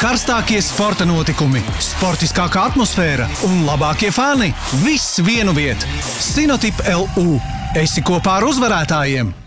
Karstākie sporta notikumi, sportiskākā atmosfēra un labākie fani. Viss vienu vietu. Sinotip LU. Esi kopā ar uzvarētājiem!